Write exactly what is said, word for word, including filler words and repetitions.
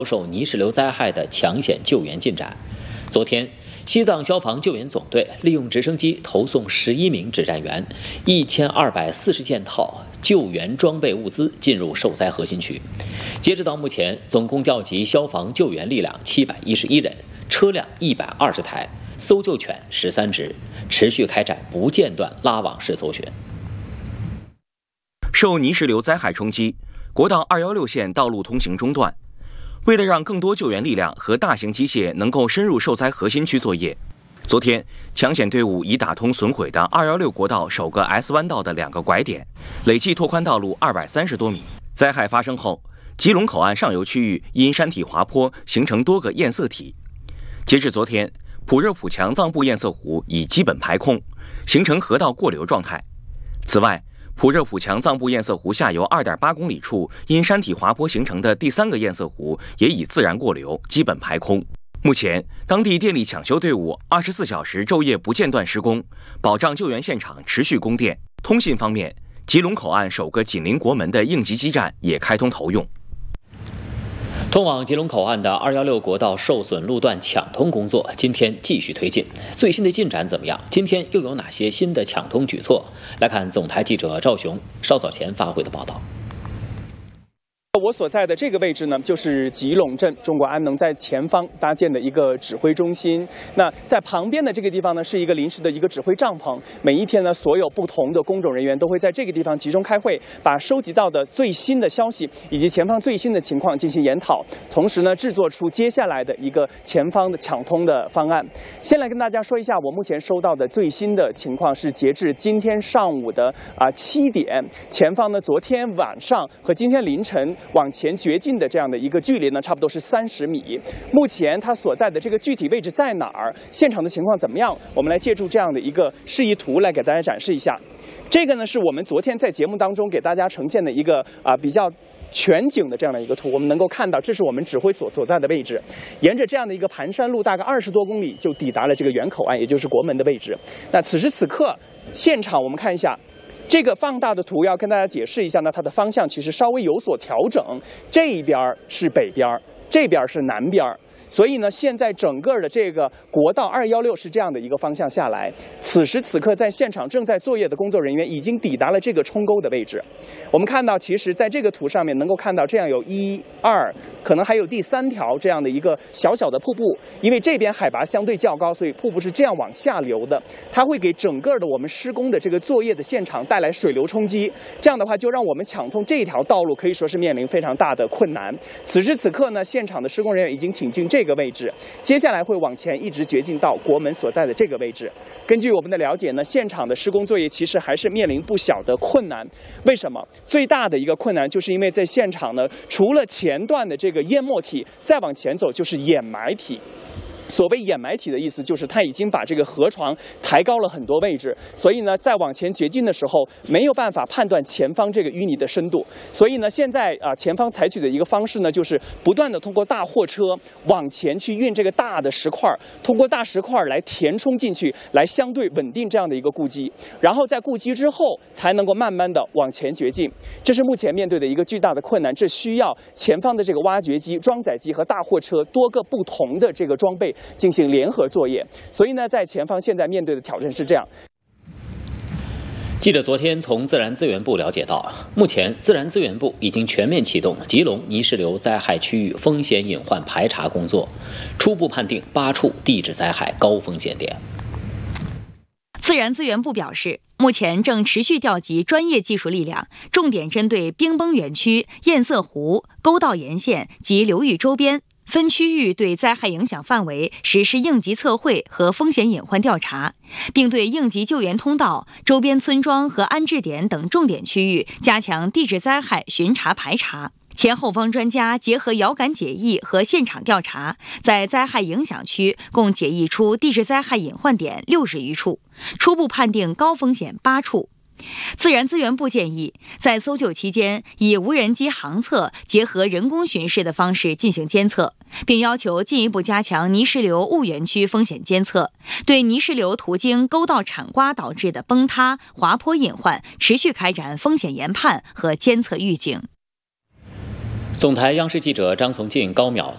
受泥石流灾害的抢险救援进展。昨天，西藏消防救援总队利用直升机投送十一名指战员、一千二百四十件套救援装备物资进入受灾核心区。截止到目前，总共调集消防救援力量七百一十一人，车辆一百二十台，搜救犬十三只，持续开展不间断拉网式搜寻。 受泥石流灾害冲击，国道二一六线道路通行中断。为了让更多救援力量和大型机械能够深入受灾核心区作业，昨天抢险队伍已打通损毁的二一六国道首个 S 弯道的两个拐点，累计拓宽道路二百三十多米。灾害发生后，吉隆口岸上游区域因山体滑坡形成多个堰塞体。截至昨天，普热普强藏布堰塞湖已基本排空，形成河道过流状态。此外，普热普强藏布堰塞湖下游 二点八公里处因山体滑坡形成的第三个堰塞湖也已自然过流，基本排空。目前，当地电力抢修队伍二十四小时昼夜不间断施工，保障救援现场持续供电。通信方面，吉隆口岸首个紧邻国门的应急基站也开通投用。 通往吉隆口岸的二一六国道受损路段抢通工作今天继续推进，最新的进展怎么样？今天又有哪些新的抢通举措？来看总台记者赵雄稍早前发回的报道。 我所在的这个位置呢，就是吉隆镇中国安能在前方搭建的一个指挥中心。那在旁边的这个地方呢，是一个临时的一个指挥帐篷。每一天呢，所有不同的工种人员都会在这个地方集中开会，把收集到的最新的消息以及前方最新的情况进行研讨，同时呢，制作出接下来的一个前方的抢通的方案。先来跟大家说一下，我目前收到的最新的情况是，截至今天上午的啊七点，前方呢，昨天晚上和今天凌晨往前掘进的这样的一个距离呢，差不多是三十米。目前它所在的这个具体位置在哪儿？现场的情况怎么样？我们来借助这样的一个示意图来给大家展示一下。这个呢是我们昨天在节目当中给大家呈现的一个啊比较全景的这样的一个图。我们能够看到，这是我们指挥所所在的位置。沿着这样的一个盘山路，大概二十多公里就抵达了这个原口岸，也就是国门的位置。那此时此刻，现场我们看一下。这个放大的图要跟大家解释一下呢，它的方向其实稍微有所调整，这一边是北边，这边是南边。所以呢，现在整个的这个国道二一六是这样的一个方向下来。此时此刻，在现场正在作业的工作人员已经抵达了这个冲沟的位置。我们看到，其实在这个图上面能够看到，这样有一、二，可能还有第三条这样的一个小小的瀑布。因为这边海拔相对较高，所以瀑布是这样往下流的。它会给整个的我们施工的这个作业的现场带来水流冲击。这样的话，就让我们抢通这条道路可以说是面临非常大的困难。此时此刻呢，现场的施工人员已经挺进这。这个位置，接下来会往前一直掘进到国门所在的这个位置。根据我们的了解呢，现场的施工作业其实还是面临不小的困难。为什么？最大的一个困难就是因为在现场呢，除了前段的这个淹没体，再往前走就是掩埋体。所谓掩埋体的意思就是它已经把这个河床抬高了很多位置，所以呢，在往前掘进的时候没有办法判断前方这个淤泥的深度，所以呢，现在啊，前方采取的一个方式呢，就是不断的通过大货车往前去运这个大的石块，通过大石块来填充进去，来相对稳定这样的一个固基，然后在固基之后才能够慢慢的往前掘进。这是目前面对的一个巨大的困难，这需要前方的这个挖掘机、装载机和大货车多个不同的这个装备进行联合作业，所以呢，在前方现在面对的挑战是这样。 记者昨天从自然资源部了解到，目前自然资源部已经全面启动吉隆泥石流灾害区域风险隐患排查工作，初步判定八处地质灾害高风险点。 自然资源部表示，目前正持续调集专业技术力量，重点针对冰崩园区、堰塞湖、沟道沿线及流域周边分区域对灾害影响范围实施应急测绘和风险隐患调查，并对应急救援通道、周边村庄和安置点等重点区域加强地质灾害巡查排查。前后方专家结合遥感解译和现场调查，在灾害影响区共解译出地质灾害隐患点六十余处，初步判定高风险八处。自然资源部建议，在搜救期间，以无人机航测结合人工巡视的方式进行监测，并要求进一步加强泥石流物园区风险监测，对泥石流途经沟道铲刮导致的崩塌、滑坡隐患，持续开展风险研判和监测预警。 总台央视记者张从进、高淼